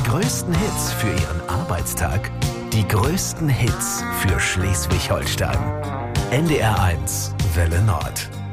größten Hits für Ihren Arbeitstag, die größten Hits für Schleswig-Holstein. NDR 1 Welle Nord.